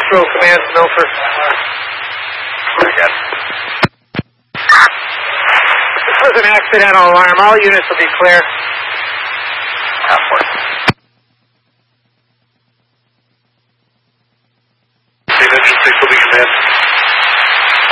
Patrol Command to Milford. Very good. This was an accidental alarm. All units will be clear. Halfway.